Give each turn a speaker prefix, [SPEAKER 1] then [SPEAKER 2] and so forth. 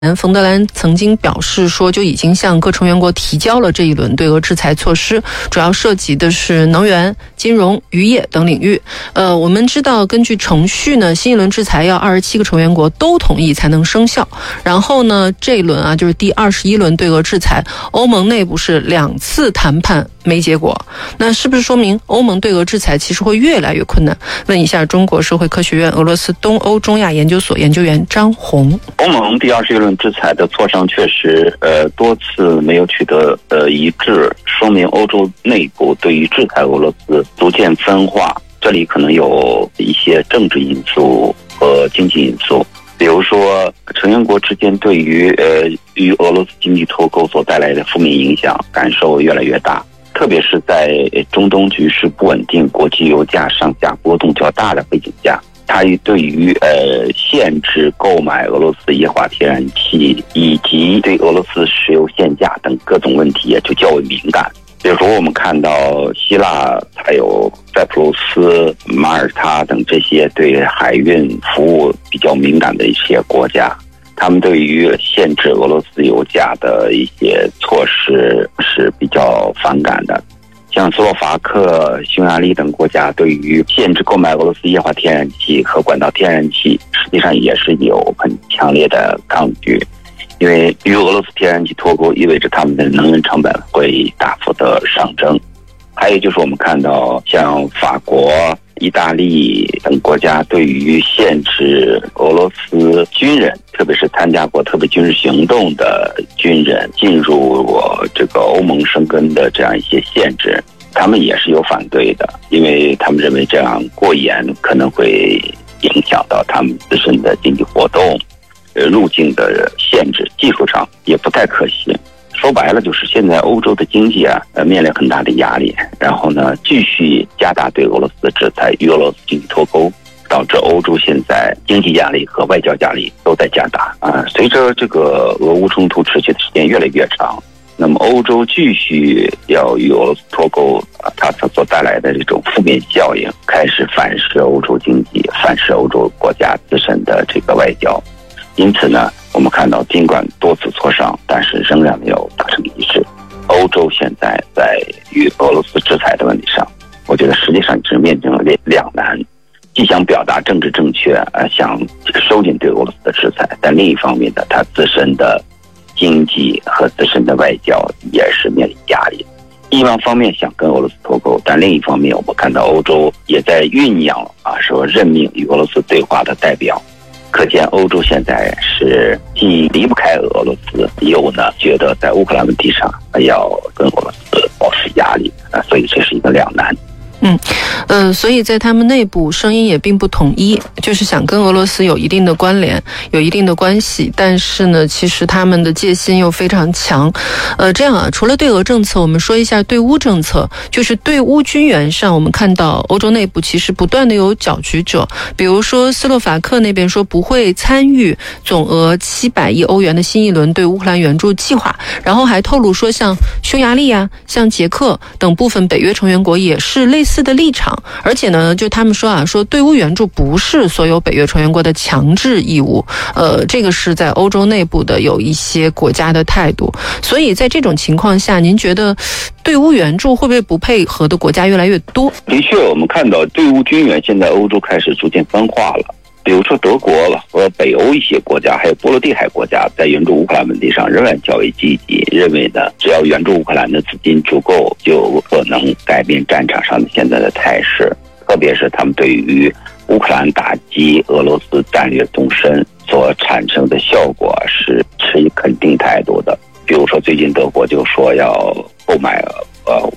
[SPEAKER 1] 冯德莱曾经表示说，就已经向各成员国提交了这一轮对俄制裁措施，主要涉及的是能源、金融、渔业等领域。我们知道，根据程序呢，新一轮制裁要27个成员国都同意才能生效。然后呢，这一轮就是第21轮对俄制裁，欧盟内部是2次谈判没结果。那是不是说明欧盟对俄制裁其实会越来越困难？问一下中国社会科学院俄罗斯东欧中亚研究所研究员张红。
[SPEAKER 2] 欧盟第21轮制裁的磋商确实多次没有取得一致，说明欧洲内部对于制裁俄罗斯逐渐分化。这里可能有一些政治因素和经济因素，比如说成员国之间对于与俄罗斯经济脱钩所带来的负面影响感受越来越大，特别是在中东局势不稳定、国际油价上下波动较大的背景下，它对于限制购买俄罗斯液化天然气以及对俄罗斯石油限价等各种问题也就较为敏感。比如说我们看到希腊还有塞浦路斯、马耳他等这些对海运服务比较敏感的一些国家，他们对于限制俄罗斯油价的一些措施是比较反感的。像斯洛伐克、匈牙利等国家对于限制购买俄罗斯液化天然气和管道天然气实际上也是有很强烈的抗拒，因为与俄罗斯天然气脱钩意味着他们的能源成本会大幅的上升。还有就是我们看到像法国、意大利等国家对于限制俄罗斯军人，特别是参加过特别军事行动的军人进入这个欧盟生根的这样一些限制，他们也是有反对的，因为他们认为这样过严可能会影响到他们自身的经济活动，入境的限制技术上也不太可行。说白了就是现在欧洲的经济面临很大的压力，然后呢继续加大对俄罗斯的制裁，与俄罗斯经济脱钩，导致欧洲现在经济压力和外交压力都在加大随着这个俄乌冲突持续的时间越来越长，那么欧洲继续要与俄罗斯脱钩它所带来的这种负面效应开始反噬欧洲经济，反噬欧洲国家自身的这个外交。因此呢，我们看到尽管多次磋商，但是仍然没有达成一致。欧洲现在在与俄罗斯制裁的问题上，我觉得实际上是面临了两难，既想表达政治正确，想收紧对俄罗斯的制裁，但另一方面呢，它自身的经济和自身的外交也是面临压力。一方面想跟俄罗斯脱钩，但另一方面我们看到欧洲也在酝酿说任命与俄罗斯对话的代表。可见欧洲现在是既离不开俄罗斯，又呢觉得在乌克兰问题上要跟俄罗斯保持压力所以这是一个两难。
[SPEAKER 1] 所以在他们内部声音也并不统一，就是想跟俄罗斯有一定的关联，有一定的关系，但是呢，其实他们的戒心又非常强。这样除了对俄政策，我们说一下对乌政策，就是对乌军援上，我们看到欧洲内部其实不断的有搅局者，比如说斯洛伐克那边说不会参与总额700亿欧元的新一轮对乌克兰援助计划，然后还透露说像匈牙利像捷克等部分北约成员国也是类似的立场，而且呢，就他们说说对乌援助不是所有北约成员国的强制义务，这个是在欧洲内部的有一些国家的态度。所以在这种情况下，您觉得对乌援助会不会不配合的国家越来越多？
[SPEAKER 2] 的确，我们看到对乌军援现在欧洲开始逐渐分化了。比如说德国和北欧一些国家，还有波罗的海国家，在援助乌克兰问题上仍然较为积极，认为呢，只要援助乌克兰的资金足够，就可能改变战场上的现在的态势。特别是他们对于乌克兰打击俄罗斯战略纵深所产生的效果是持肯定态度的。比如说最近德国就说要购买